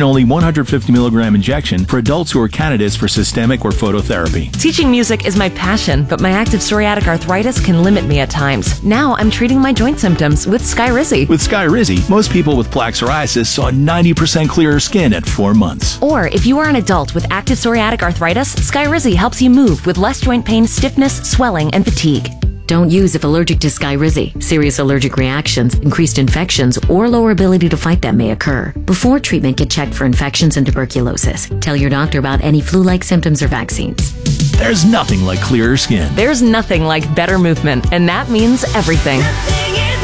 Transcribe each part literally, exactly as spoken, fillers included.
an only one hundred fifty milligram injection for adults who are candidates for systemic or phototherapy. Teaching music is my passion, but my active psoriatic arthritis can limit me at times. Now I'm treating my joint symptoms with Skyrizi. With Skyrizi, most people with plaque psoriasis saw ninety percent clearer skin at four months. Or if you are an adult with active psoriatic arthritis, Skyrizi helps you move with less joint pain, stiffness, swelling, and fatigue. Don't use if allergic to Skyrizi. Serious allergic reactions, increased infections, or lower ability to fight them may occur. Before treatment, get checked for infections and tuberculosis. Tell your doctor about any flu-like symptoms or vaccines. There's nothing like clearer skin. There's nothing like better movement, and that means everything. Nothing is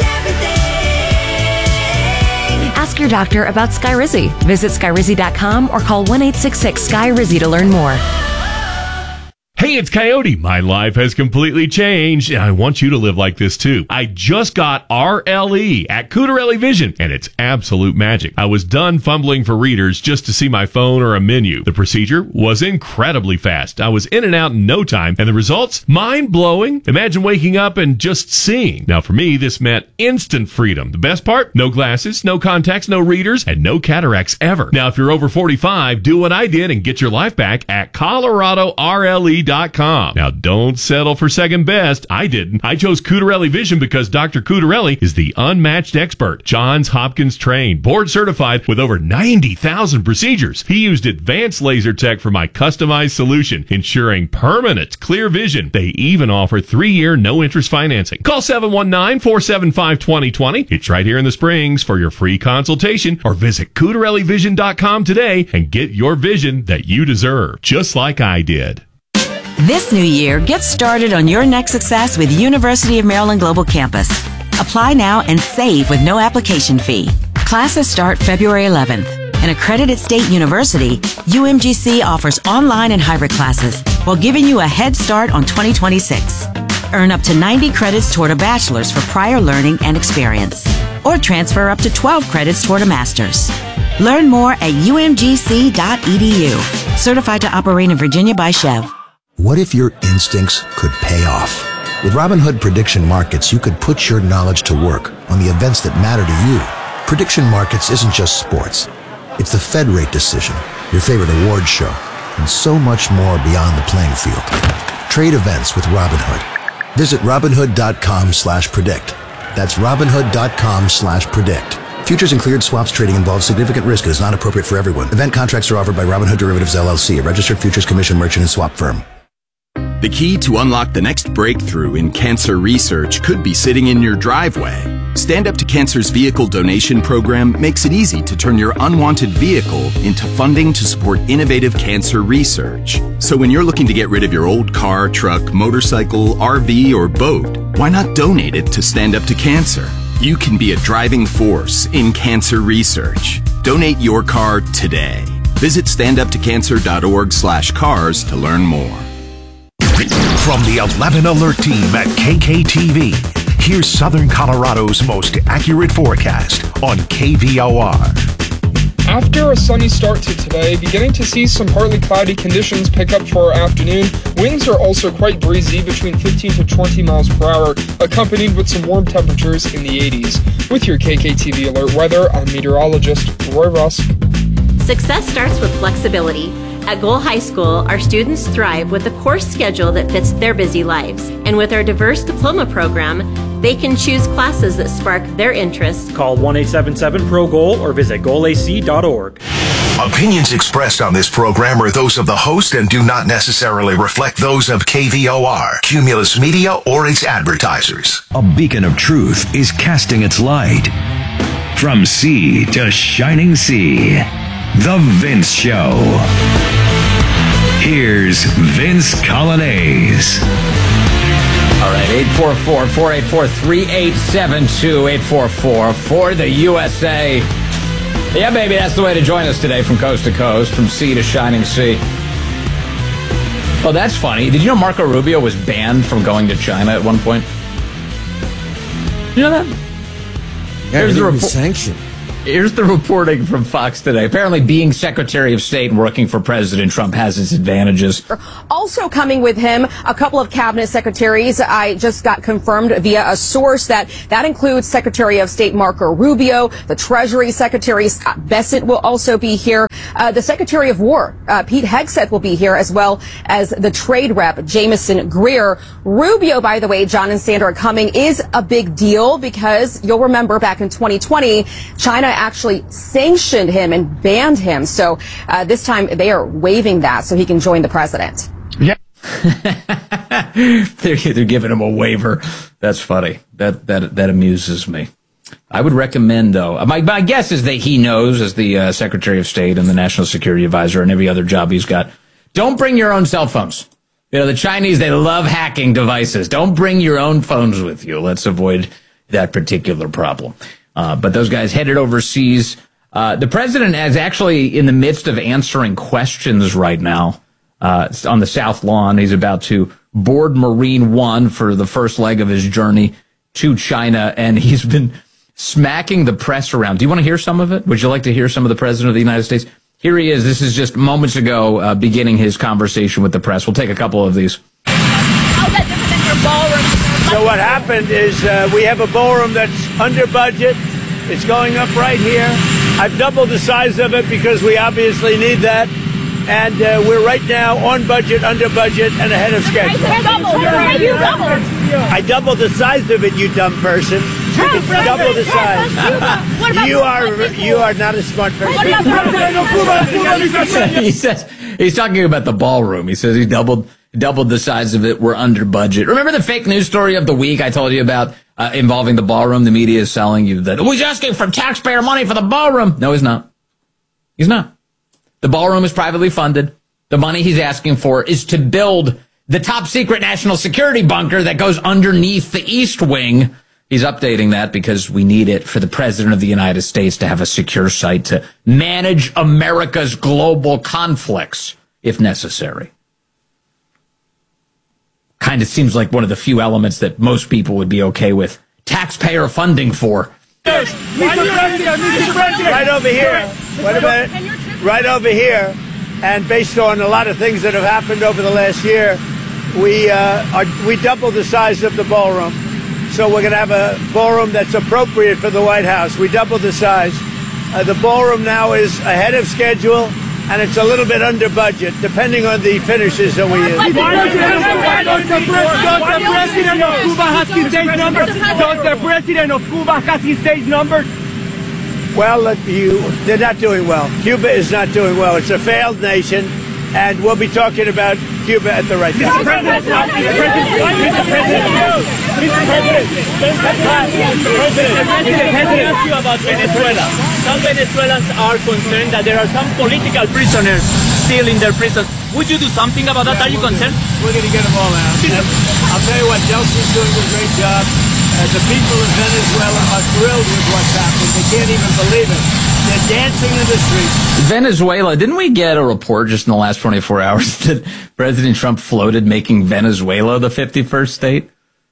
everything. Ask your doctor about Skyrizi. Visit Skyrizi dot com or call one eight six six Skyrizi to learn more. Hey, it's Coyote. My life has completely changed, and I want you to live like this too. I just got R L E at Cutarelli Vision, and it's absolute magic. I was done fumbling for readers just to see my phone or a menu. The procedure was incredibly fast. I was in and out in no time, and the results, mind-blowing. Imagine waking up and just seeing. Now, for me, this meant instant freedom. The best part? No glasses, no contacts, no readers, and no cataracts ever. Now, if you're over forty-five, do what I did and get your life back at Colorado R L E dot com. Now, don't settle for second best. I didn't. I chose Cutarelli Vision because Doctor Cutarelli is the unmatched expert. Johns Hopkins trained, board certified with over ninety thousand procedures. He used advanced laser tech for my customized solution, ensuring permanent clear vision. They even offer three-year no-interest financing. Call seven one nine, four seven five, two zero two zero. It's right here in the Springs for your free consultation, or visit Cutarelli Vision dot com today and get your vision that you deserve, just like I did. This new year, get started on your next success with University of Maryland Global Campus. Apply now and save with no application fee. Classes start February eleventh. An accredited state university, U M G C offers online and hybrid classes while giving you a head start on twenty twenty-six. Earn up to ninety credits toward a bachelor's for prior learning and experience, or transfer up to twelve credits toward a master's. Learn more at U M G C dot E D U. Certified to operate in Virginia by Chev. What if your instincts could pay off? With Robinhood Prediction Markets, you could put your knowledge to work on the events that matter to you. Prediction Markets isn't just sports. It's the Fed rate decision, your favorite award show, and so much more beyond the playing field. Trade events with Robinhood. Visit Robinhood.com slash predict. That's Robinhood.com slash predict. Futures and cleared swaps trading involves significant risk and is not appropriate for everyone. Event contracts are offered by Robinhood Derivatives L L C, a registered futures commission merchant and swap firm. The key to unlock the next breakthrough in cancer research could be sitting in your driveway. Stand Up to Cancer's vehicle donation program makes it easy to turn your unwanted vehicle into funding to support innovative cancer research. So when you're looking to get rid of your old car, truck, motorcycle, R V, or boat, why not donate it to Stand Up to Cancer? You can be a driving force in cancer research. Donate your car today. Visit standuptocancer.org slash cars to learn more. From the eleven Alert team at K K T V, here's Southern Colorado's most accurate forecast on K V O R. After a sunny start to today, beginning to see some partly cloudy conditions pick up for our afternoon. Winds are also quite breezy, between fifteen to twenty miles per hour, accompanied with some warm temperatures in the eighties. With your K K T V Alert Weather, I'm meteorologist Roy Ross. Success starts with flexibility. At Goal High School, our students thrive with a course schedule that fits their busy lives. And with our diverse diploma program, they can choose classes that spark their interests. Call one eight seven seven, P R O GOAL or visit goal a c dot org. Opinions expressed on this program are those of the host and do not necessarily reflect those of K V O R, Cumulus Media, or its advertisers. A beacon of truth is casting its light. From sea to shining sea, The Vince Show. Here's Vince Colonnese. All right, eight four four, four eight four, three eight seven two, eight four four for the U S A. Yeah, baby, that's the way to join us today from coast to coast, from sea to shining sea. Oh, that's funny. Did you know Marco Rubio was banned from going to China at one point? You know that? Yeah, Here's the report. Sanctioned. Here's the reporting from Fox today. Apparently, being Secretary of State and working for President Trump has its advantages. Also coming with him, a couple of cabinet secretaries. I just got confirmed via a source that that includes Secretary of State Marco Rubio. The Treasury Secretary Scott Bessent will also be here. Uh, the Secretary of War, uh, Pete Hegseth, will be here, as well as the trade rep, Jameson Greer. Rubio, by the way, John and Sandra, coming is a big deal because you'll remember back in twenty twenty, China actually sanctioned him and banned him. So uh, this time they are waiving that so he can join the president. Yeah. they're, they're giving him a waiver. That's funny. That that that amuses me. I would recommend, though, my, my guess is that he knows, as the uh, Secretary of State and the National Security Advisor and every other job he's got, don't bring your own cell phones. You know, the Chinese, they love hacking devices. Don't bring your own phones with you. Let's avoid that particular problem. Uh, but those guys headed overseas. Uh, the president is actually in the midst of answering questions right now uh, on the South Lawn. He's about to board Marine One for the first leg of his journey to China, and he's been smacking the press around. Do you want to hear some of it? Would you like to hear some of the President of the United States? Here he is. This is just moments ago, uh, beginning his conversation with the press. We'll take a couple of these. How's that different than your ballroom? So what happened is uh, we have a ballroom that's under budget. It's going up right here. I've doubled the size of it because we obviously need that. And uh, we're right now on budget, under budget, and ahead of schedule. Doubled. You doubled. I doubled the size of it, you dumb person. Double the size. You are you are not a smart person. He says he's talking about the ballroom. He says he doubled doubled the size of it. We're under budget. Remember the fake news story of the week I told you about uh, involving the ballroom? The media is selling you that oh, he's asking for taxpayer money for the ballroom. No, he's not. He's not. The ballroom is privately funded. The money he's asking for is to build the top secret national security bunker that goes underneath the East Wing. He's updating that because we need it for the President of the United States to have a secure site to manage America's global conflicts, if necessary. Kind of seems like one of the few elements that most people would be okay with taxpayer funding for. Right over here. Wait a minute. Right over here. And based on a lot of things that have happened over the last year, we uh, are, we doubled the size of the ballroom. So we're going to have a ballroom that's appropriate for the White House. We doubled the size. Uh, the ballroom now is ahead of schedule, and it's a little bit under budget, depending on the finishes that we use. Does the president of Cuba have his stage number? Does the president of Cuba have his stage number? Well, uh, you, they're not doing well. Cuba is not doing well. It's a failed nation, and we'll be talking about Cuba at the right time. Mister President, Mister President, Mister President, Mister President, let me ask you about Venezuela. Some Venezuelans are concerned that there are some political prisoners still in their prisons. Would you do something about that? Are you concerned? We're going to get them all out. And I'll tell you what, Delcy's doing a great job. Uh, the people of Venezuela are thrilled with what's happening. They can't even believe it. They're dancing in the streets. Venezuela, didn't we get a report just in the last twenty-four hours that President Trump floated making Venezuela the fifty-first state?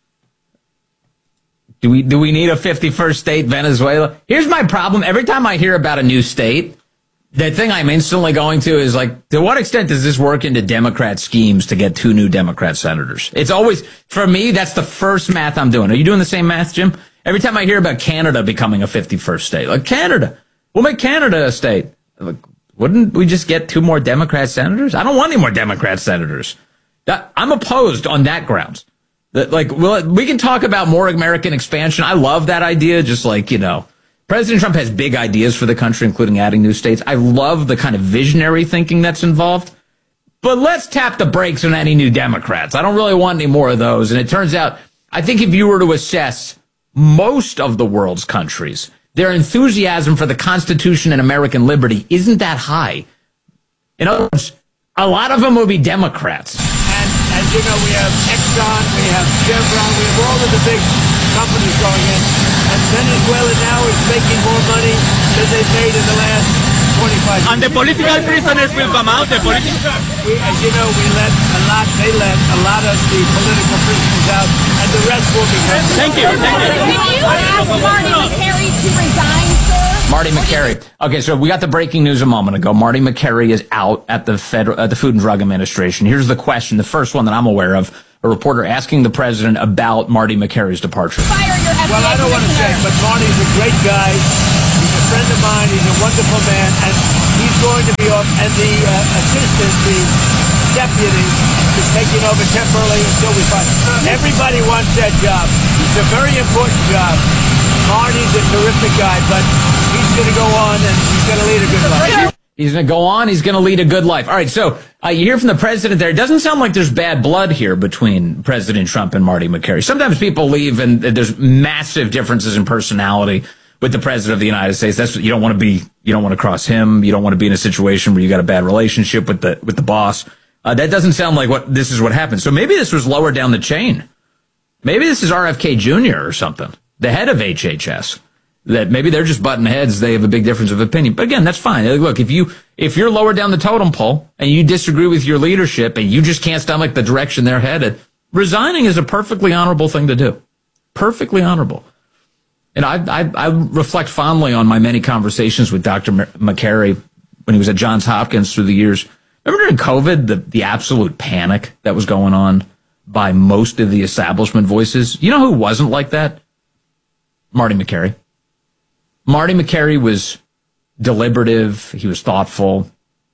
Do we do we need a fifty-first state, Venezuela? Here's my problem. Every time I hear about a new state, the thing I'm instantly going to is like, to what extent does this work into Democrat schemes to get two new Democrat senators? It's always, for me, that's the first math I'm doing. Are you doing the same math, Jim? Every time I hear about Canada becoming a fifty-first state, like Canada, we'll make Canada a state. Like, wouldn't we just get two more Democrat senators? I don't want any more Democrat senators. That, I'm opposed on that grounds. That, like, well, we can talk about more American expansion. I love that idea. Just like, you know, President Trump has big ideas for the country, including adding new states. I love the kind of visionary thinking that's involved. But let's tap the brakes on any new Democrats. I don't really want any more of those. And it turns out, I think if you were to assess most of the world's countries, their enthusiasm for the Constitution and American liberty isn't that high. In other words, a lot of them will be Democrats. And as you know, we have Exxon, we have Chevron, we have all of the big companies going in. And Venezuela now is making more money than they've made in the last twenty-five years. And the political prisoners will come out. The political. We, as you know, we let a lot, they let a lot of the political prisoners out, and the rest will be coming. Thank you. Thank you. Can you ask Marty McCary to resign, sir? Marty McCary. Okay, so we got the breaking news a moment ago. Marty McCary is out at the Federal, at the Food and Drug Administration. Here's the question, the first one that I'm aware of. A reporter asking the president about Marty McCary's departure. Fire your well, I don't want to say, but Marty's a great guy. He's a friend of mine. He's a wonderful man, and he's going to be off. And the uh, assistant, the deputy, is taking over temporarily until we find. Everybody wants that job. It's a very important job. Marty's a terrific guy, but he's going to go on and he's going to lead a good life. He's going to go on. He's going to lead a good life. All right. So uh, you hear from the president there. It doesn't sound like there's bad blood here between President Trump and Marty McCary. Sometimes people leave and there's massive differences in personality with the president of the United States. That's you don't want to be. You don't want to cross him. You don't want to be in a situation where you got a bad relationship with the with the boss. Uh, that doesn't sound like what this is what happened. So maybe this was lower down the chain. Maybe this is R F K Junior or something, the head of H H S. That maybe they're just butting heads. They have a big difference of opinion. But again, that's fine. Look, if you, if you're lower down the totem pole and you disagree with your leadership and you just can't stomach the direction they're headed, resigning is a perfectly honorable thing to do. Perfectly honorable. And I, I, I reflect fondly on my many conversations with Doctor McCary when he was at Johns Hopkins through the years. Remember during COVID, the, the absolute panic that was going on by most of the establishment voices? You know who wasn't like that? Marty McCary. Marty McCary was deliberative. He was thoughtful.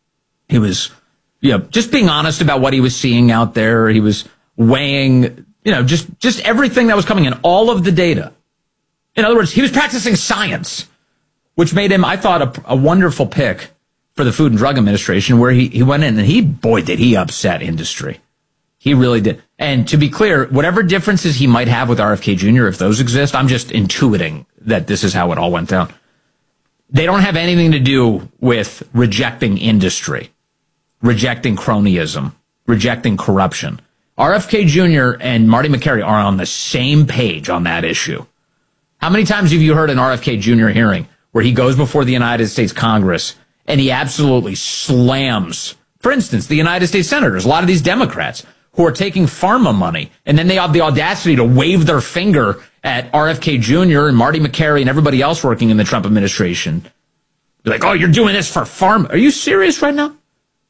He was, you know, just being honest about what he was seeing out there. He was weighing, you know, just, just everything that was coming in, all of the data. In other words, he was practicing science, which made him, I thought, a, a wonderful pick for the Food and Drug Administration, where he, he went in and he, boy, did he upset industry. He really did. And to be clear, whatever differences he might have with R F K Junior, if those exist, I'm just intuiting that this is how it all went down. They don't have anything to do with rejecting industry, rejecting cronyism, rejecting corruption. R F K Junior and Marty McCary are on the same page on that issue. How many times have you heard an R F K Junior hearing where he goes before the United States Congress and he absolutely slams, for instance, the United States senators, a lot of these Democrats who are taking pharma money, and then they have the audacity to wave their finger at R F K Junior and Marty McCary and everybody else working in the Trump administration. They're like, oh, you're doing this for pharma. Are you serious right now?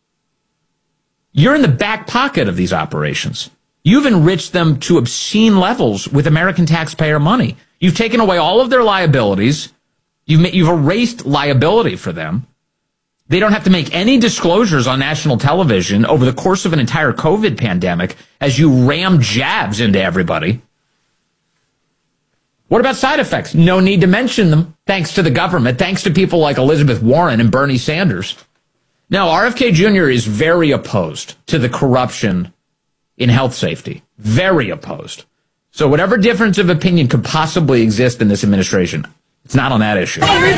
You're in the back pocket of these operations. You've enriched them to obscene levels with American taxpayer money. You've taken away all of their liabilities. You've, ma- you've erased liability for them. They don't have to make any disclosures on national television over the course of an entire COVID pandemic as you ram jabs into everybody. What about side effects? No need to mention them, thanks to the government, thanks to people like Elizabeth Warren and Bernie Sanders. Now, R F K Junior is very opposed to the corruption in health safety. Very opposed. So whatever difference of opinion could possibly exist in this administration, it's not on that issue. He was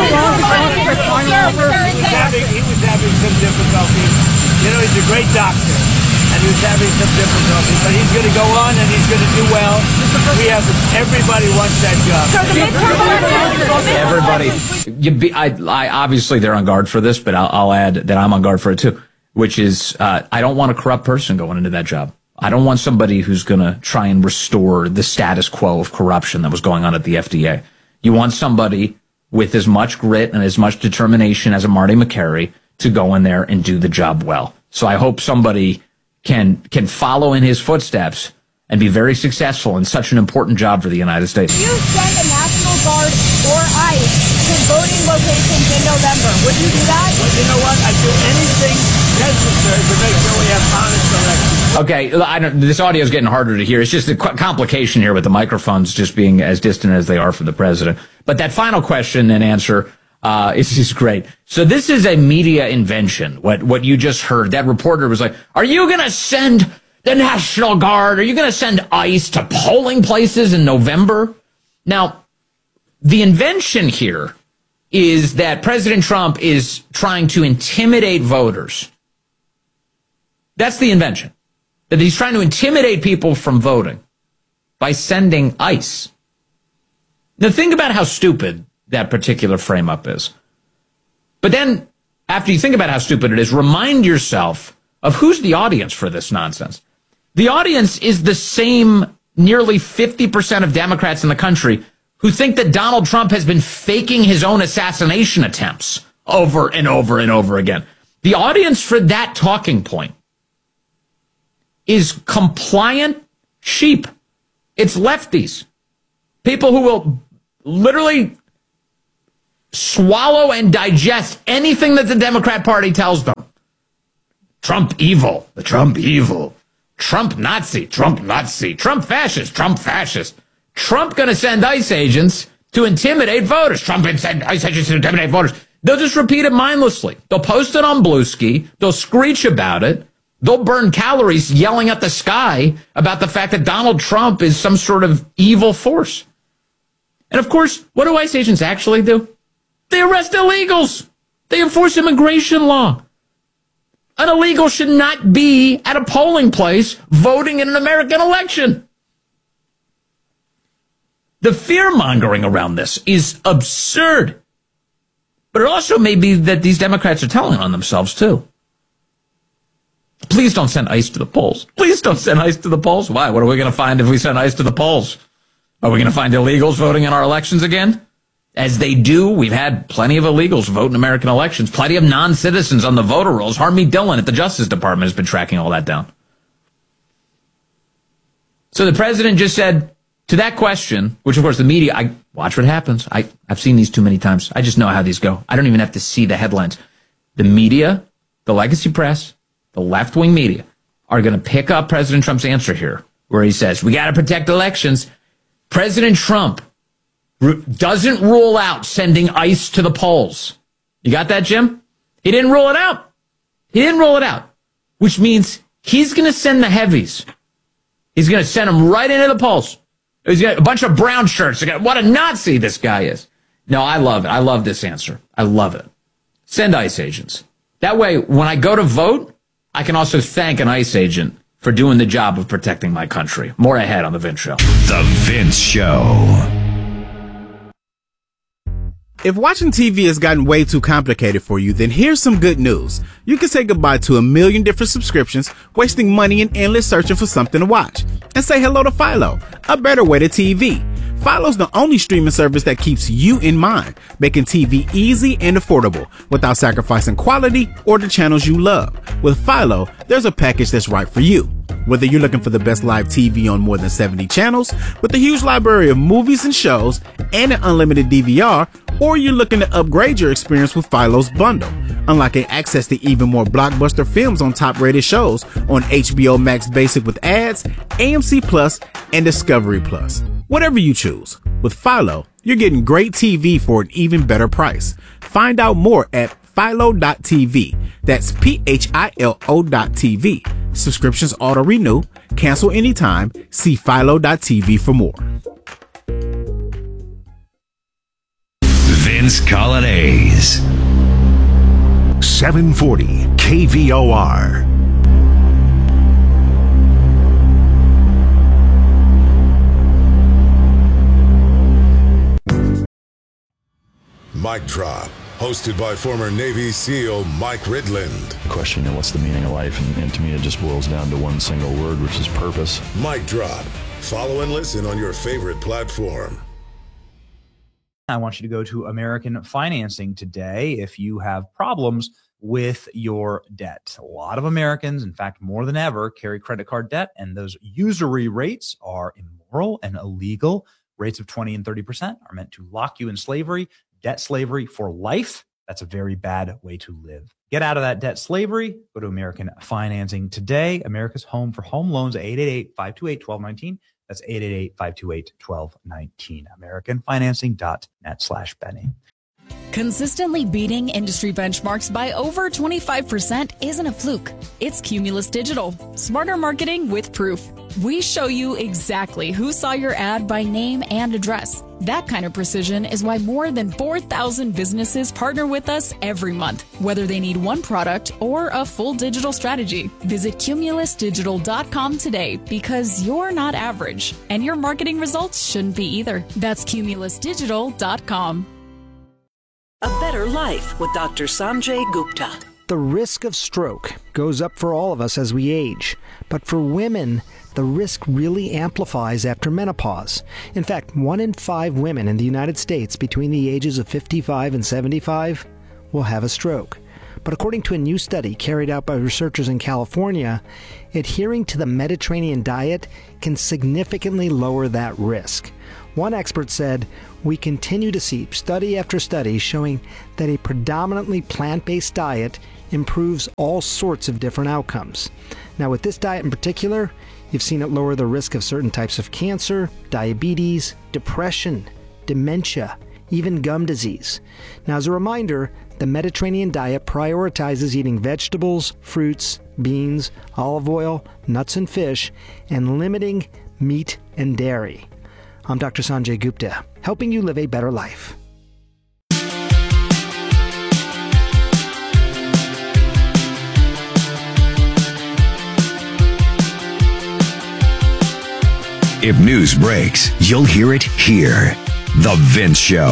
having, he was having some difficulties. You know, he's a great doctor, and he was having some difficulties. But he's going to go on, and he's going to do well. We have everybody wants that job. Everybody, you be, I, I obviously they're on guard for this, but I'll, I'll add that I'm on guard for it too. Which is, uh, I don't want a corrupt person going into that job. I don't want somebody who's going to try and restore the status quo of corruption that was going on at the F D A. You want somebody with as much grit and as much determination as a Marty McCary to go in there and do the job well. So I hope somebody can can follow in his footsteps and be very successful in such an important job for the United States. You send a National Guard or ICE to voting locations in November. Would you do that? Well, you know what? I'd do anything necessary to make sure we have honest elections. Okay, I don't, this audio is getting harder to hear. It's just a complication here with the microphones just being as distant as they are from the president. But that final question and answer uh, is just great. So this is a media invention. What what you just heard, that reporter was like, "Are you going to send the National Guard? Are you going to send ICE to polling places in November?" Now, the invention here is that President Trump is trying to intimidate voters. That's the invention. That he's trying to intimidate people from voting by sending ICE. Now, think about how stupid that particular frame-up is. But then, after you think about how stupid it is, remind yourself of who's the audience for this nonsense. The audience is the same nearly fifty percent of Democrats in the country who think that Donald Trump has been faking his own assassination attempts over and over and over again. The audience for that talking point is compliant sheep. It's lefties. People who will literally swallow and digest anything that the Democrat Party tells them. Trump evil, the Trump evil. Trump Nazi, Trump Nazi. Trump fascist, Trump fascist. Trump going to send ICE agents to intimidate voters. Trump and send ICE agents to intimidate voters. They'll just repeat it mindlessly. They'll post it on Bluesky. They'll screech about it. They'll burn calories yelling at the sky about the fact that Donald Trump is some sort of evil force. And of course, what do ICE agents actually do? They arrest illegals. They enforce immigration law. An illegal should not be at a polling place voting in an American election. The fear-mongering around this is absurd. But it also may be that these Democrats are telling on themselves, too. Please don't send ICE to the polls. Please don't send ICE to the polls. Why? What are we going to find if we send ICE to the polls? Are we going to find illegals voting in our elections again? As they do, we've had plenty of illegals vote in American elections, plenty of non-citizens on the voter rolls. Harmeet Dillon at the Justice Department has been tracking all that down. So the president just said to that question, which of course the media, I watch what happens. I, I've seen these too many times. I just know how these go. I don't even have to see the headlines. The media, the legacy press, the left-wing media are going to pick up President Trump's answer here, where he says, we got to protect elections. President Trump doesn't rule out sending ICE to the polls. You got that, Jim? He didn't rule it out. He didn't rule it out, which means he's going to send the heavies. He's going to send them right into the polls. He's got a bunch of brown shirts. What a Nazi this guy is. No, I love it. I love this answer. I love it. Send ICE agents. That way, when I go to vote, I can also thank an ICE agent for doing the job of protecting my country. More ahead on The Vince Show. The Vince Show. If watching T V has gotten way too complicated for you, then here's some good news. You can say goodbye to a million different subscriptions, wasting money and endless searching for something to watch. And say hello to Philo, a better way to T V. Philo's the only streaming service that keeps you in mind, making T V easy and affordable without sacrificing quality or the channels you love. With Philo, there's a package that's right for you. Whether you're looking for the best live T V on more than seventy channels, with a huge library of movies and shows, and an unlimited D V R, or you're looking to upgrade your experience with Philo's bundle, unlocking access to even more blockbuster films on top-rated shows on H B O Max Basic with ads, A M C Plus, and Discovery Plus. Whatever you choose, with Philo, you're getting great T V for an even better price. Find out more at philo dot t v. That's P H I L O dot T V. Subscriptions auto-renew. Cancel anytime. See philo dot t v for more. Vince Colonnese. seven forty K V O R. Mic Drop, hosted by former Navy SEAL Mike Ridland. The question, you know, what's the meaning of life? And, and to me, it just boils down to one single word, which is purpose. Mic Drop. Follow and listen on your favorite platform. I want you to go to American Financing today if you have problems with your debt. A lot of Americans, in fact, more than ever, carry credit card debt, and those usury rates are immoral and illegal. Rates of twenty and thirty percent are meant to lock you in slavery, debt slavery for life. That's a very bad way to live. Get out of that debt slavery. Go to American Financing today. America's home for home loans, eight eight eight, five two eight, one two one nine. That's eight eight eight, five two eight, one two one nine. American Financing dot net slash Benny. Consistently beating industry benchmarks by over twenty-five percent isn't a fluke. It's Cumulus Digital. Smarter marketing with proof. We show you exactly who saw your ad by name and address. That kind of precision is why more than four thousand businesses partner with us every month, whether they need one product or a full digital strategy. Visit cumulus digital dot com today because you're not average, and your marketing results shouldn't be either. That's cumulus digital dot com. A better life with Doctor Sanjay Gupta. The risk of stroke goes up for all of us as we age, but for women, the risk really amplifies after menopause. In fact, one in five women in the United States between the ages of fifty-five and seventy-five will have a stroke. But according to a new study carried out by researchers in California, adhering to the Mediterranean diet can significantly lower that risk. One expert said, "We continue to see study after study showing that a predominantly plant-based diet improves all sorts of different outcomes." Now, with this diet in particular, you've seen it lower the risk of certain types of cancer, diabetes, depression, dementia, even gum disease. Now, as a reminder, the Mediterranean diet prioritizes eating vegetables, fruits, beans, olive oil, nuts and fish, and limiting meat and dairy. I'm Doctor Sanjay Gupta, helping you live a better life. If news breaks, you'll hear it here. The Vince Show.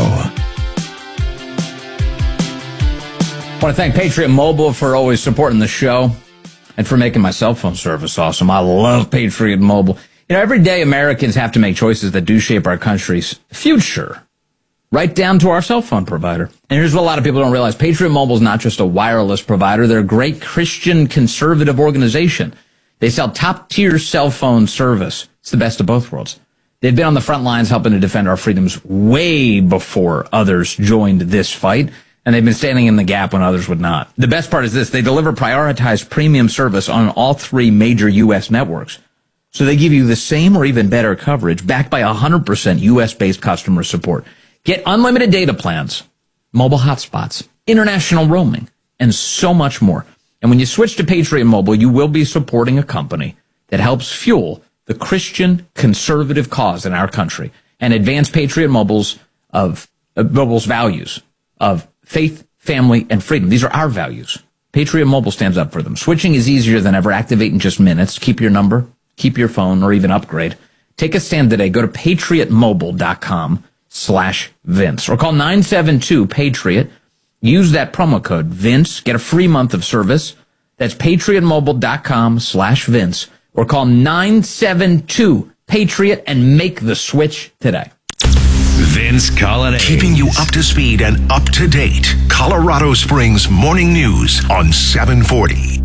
I want to thank Patriot Mobile for always supporting the show and for making my cell phone service awesome. I love Patriot Mobile. You know, every day Americans have to make choices that do shape our country's future, right down to our cell phone provider. And here's what a lot of people don't realize. Patriot Mobile is not just a wireless provider. They're a great Christian conservative organization. They sell top-tier cell phone service. It's the best of both worlds. They've been on the front lines helping to defend our freedoms way before others joined this fight, and they've been standing in the gap when others would not. The best part is this. They deliver prioritized premium service on all three major U S networks. So they give you the same or even better coverage backed by one hundred percent U S-based customer support. Get unlimited data plans, mobile hotspots, international roaming, and so much more. And when you switch to Patriot Mobile, you will be supporting a company that helps fuel the Christian conservative cause in our country and advance Patriot Mobile's of uh, Mobile's values of faith, family, and freedom. These are our values. Patriot Mobile stands up for them. Switching is easier than ever. Activate in just minutes. Keep your number, keep your phone, or even upgrade. Take a stand today. Go to patriotmobile.com slash Vince or call nine seven two PATRIOT. Use that promo code Vince. Get a free month of service. That's patriotmobile.com slash Vince. Or call nine seven two PATRIOT and make the switch today. Vince Colonnese. Keeping you up to speed and up to date. Colorado Springs Morning News on seven forty.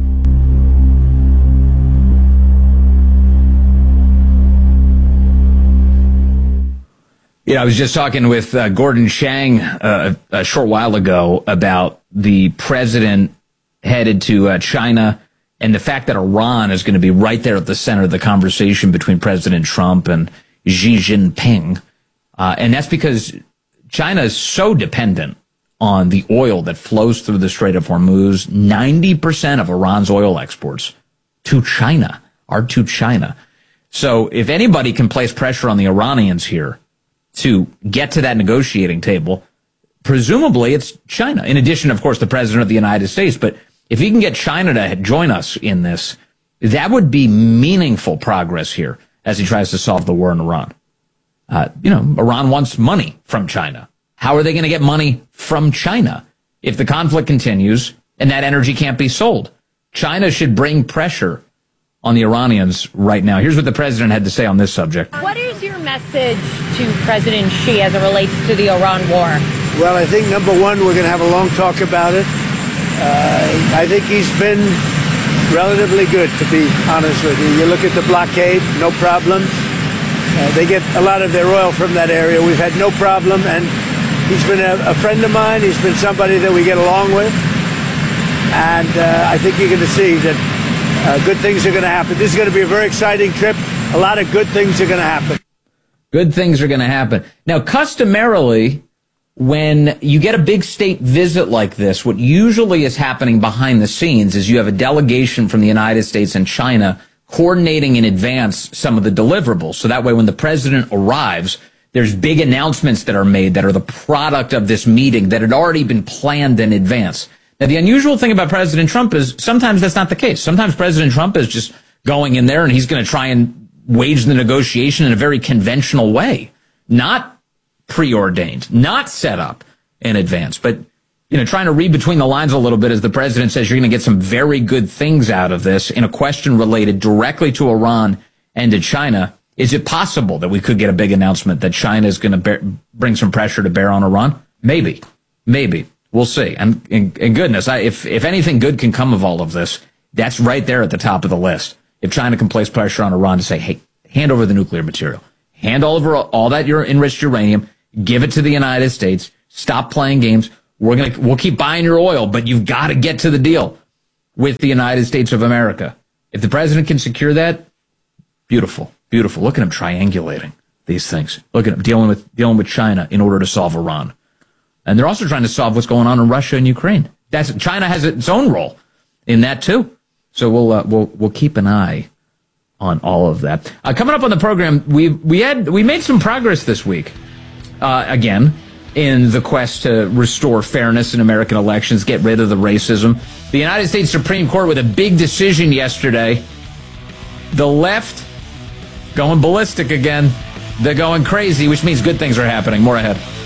Yeah, I was just talking with uh, Gordon Chang uh, a short while ago about the president headed to uh, China and the fact that Iran is going to be right there at the center of the conversation between President Trump and Xi Jinping. Uh, and that's because China is so dependent on the oil that flows through the Strait of Hormuz. ninety percent of Iran's oil exports to China are to China. So if anybody can place pressure on the Iranians here to get to that negotiating table, presumably it's China. In addition, of course, the president of the United States. But if he can get China to join us in this, that would be meaningful progress here as he tries to solve the war in Iran. Uh, you know, Iran wants money from China. How are they going to get money from China if the conflict continues and that energy can't be sold? China should bring pressure on the Iranians right now. Here's what the president had to say on this subject. What is your message to President Xi as it relates to the Iran war? Well, I think, number one, we're going to have a long talk about it. Uh, I think he's been relatively good, to be honest with you. You look at the blockade, no problems. Uh, they get a lot of their oil from that area. We've had no problem, and he's been a, a friend of mine. He's been somebody that we get along with. And uh, I think you're going to see that uh, good things are going to happen. This is going to be a very exciting trip. A lot of good things are going to happen. Good things are going to happen. Now, customarily, when you get a big state visit like this, what usually is happening behind the scenes is you have a delegation from the United States and China coordinating in advance some of the deliverables. So that way, when the president arrives, there's big announcements that are made that are the product of this meeting that had already been planned in advance. Now, the unusual thing about President Trump is sometimes that's not the case. Sometimes President Trump is just going in there and he's going to try and wage the negotiation in a very conventional way, not preordained, not set up in advance. But, you know, trying to read between the lines a little bit as the president says you're going to get some very good things out of this in a question related directly to Iran and to China. Is it possible that we could get a big announcement that China is going to bear, bring some pressure to bear on Iran? Maybe. Maybe. We'll see. And, and, and goodness, I, if, if anything good can come of all of this, that's right there at the top of the list. If China can place pressure on Iran to say, hey, hand over the nuclear material, hand over all that your enriched uranium, give it to the United States, stop playing games. We're going to, we'll keep buying your oil, but you've got to get to the deal with the United States of America. If the president can secure that, beautiful, beautiful. Look at him triangulating these things. Look at him dealing with, dealing with China in order to solve Iran. And they're also trying to solve what's going on in Russia and Ukraine. That's, China has its own role in that too. So we'll, uh, we'll, we'll keep an eye on all of that. Uh, coming up on the program, we, we had, we made some progress this week. Uh, again, in the quest to restore fairness in American elections, get rid of the racism. The United States Supreme Court with a big decision yesterday. The left going ballistic again. They're going crazy, which means good things are happening. More ahead.